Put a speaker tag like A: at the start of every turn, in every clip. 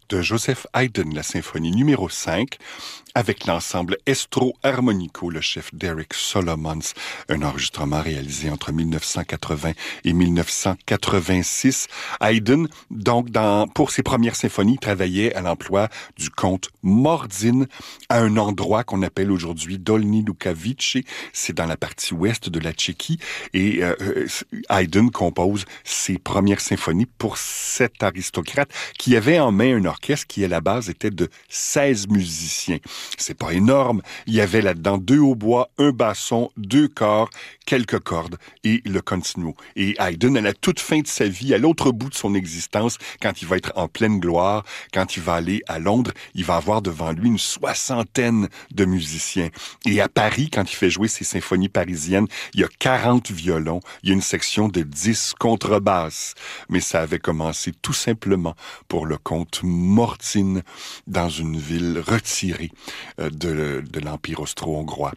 A: de Joseph Haydn, la symphonie numéro 5, avec l'ensemble Estro Harmonico, le chef Derek Solomons, un enregistrement réalisé entre 1980 et 1986. Haydn, donc, pour ses premières symphonies, travaillait à l'emploi du comte Mordin à un endroit qu'on appelle aujourd'hui Dolní Lukavice. C'est dans la partie ouest de la Tchéquie et Haydn compose ses premières symphonies pour cet aristocrate qui avait en main un orchestre qui, à la base, était de 16 musiciens. C'est pas énorme. Il y avait là-dedans 2 hautbois, un basson, 2 corps, quelques cordes et le continuo. Et Haydn, à la toute fin de sa vie, à l'autre bout de son existence, quand il va être en pleine gloire, quand il va aller à Londres, il va avoir devant lui une 60aine de musiciens. Et à Paris, quand il fait jouer ses symphonies parisiennes, il y a 40 violons, il y a une section de 10 contrebasses. Mais ça avait commencé tout simplement pour le comte Mordin dans une ville retirée de l'Empire austro-hongrois.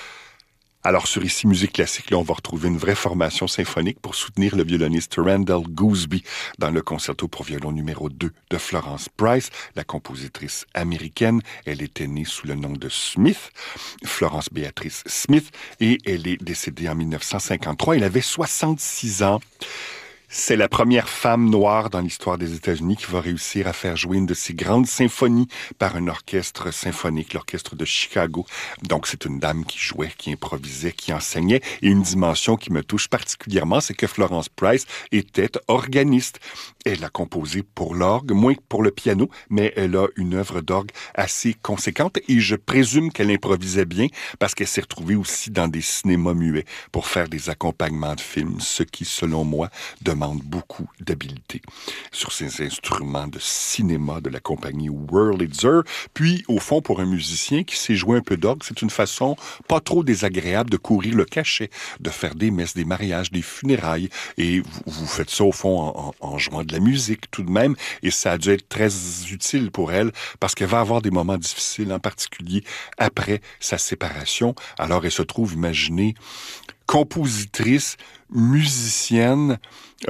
A: Alors, sur Ici Musique Classique, là, on va retrouver une vraie formation symphonique pour soutenir le violoniste Randall Gooseby dans le concerto pour violon numéro 2 de Florence Price, la compositrice américaine. Elle était née sous le nom de Smith, Florence Beatrice Smith, et elle est décédée en 1953. Elle avait 66 ans. C'est la première femme noire dans l'histoire des États-Unis qui va réussir à faire jouer une de ses grandes symphonies par un orchestre symphonique, l'orchestre de Chicago. Donc, c'est une dame qui jouait, qui improvisait, qui enseignait. Et une dimension qui me touche particulièrement, c'est que Florence Price était organiste. Elle a composé pour l'orgue, moins que pour le piano, mais elle a une œuvre d'orgue assez conséquente. Et je présume qu'elle improvisait bien parce qu'elle s'est retrouvée aussi dans des cinémas muets pour faire des accompagnements de films, ce qui, selon moi, demande beaucoup d'habileté sur ces instruments de cinéma de la compagnie Wurlitzer. Puis, au fond, pour un musicien qui sait jouer un peu d'orgue, c'est une façon pas trop désagréable de courir le cachet, de faire des messes, des mariages, des funérailles. Et vous faites ça, au fond, en jouant de la musique tout de même. Et ça a dû être très utile pour elle parce qu'elle va avoir des moments difficiles, en particulier après sa séparation. Alors, elle se trouve, imaginez, compositrice, musicienne,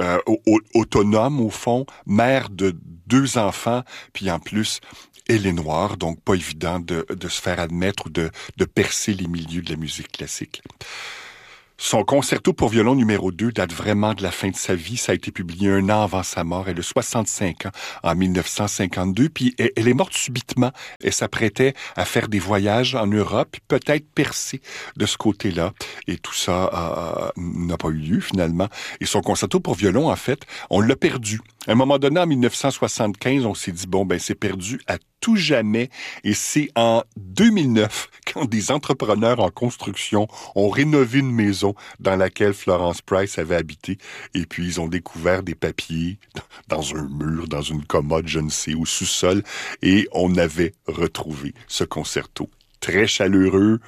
A: autonome au fond, mère de 2 enfants, puis en plus, elle est noire, donc pas évident de se faire admettre ou de percer les milieux de la musique classique. Son concerto pour violon numéro 2 date vraiment de la fin de sa vie. Ça a été publié 1 an avant sa mort. Elle a 65 ans en 1952. Puis elle est morte subitement. Elle s'apprêtait à faire des voyages en Europe, puis peut-être percer de ce côté-là. Et tout ça n'a pas eu lieu finalement. Et son concerto pour violon, en fait, on l'a perdu. À un moment donné, en 1975, on s'est dit, bon, ben c'est perdu à tout jamais. Et c'est en 2009, quand des entrepreneurs en construction ont rénové une maison dans laquelle Florence Price avait habité. Et puis, ils ont découvert des papiers dans un mur, dans une commode, je ne sais, au sous-sol. Et on avait retrouvé ce concerto très chaleureux.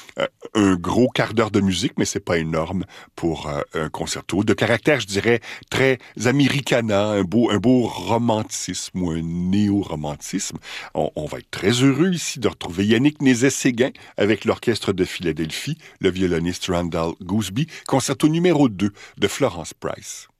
A: Un gros quart d'heure de musique, mais c'est pas énorme pour un concerto. De caractère, je dirais, très americana, un beau romantisme ou un néo-romantisme. On va être très heureux ici de retrouver Yannick Nézet-Séguin avec l'Orchestre de Philadelphie, le violoniste Randall Gooseby, concerto numéro 2 de Florence Price.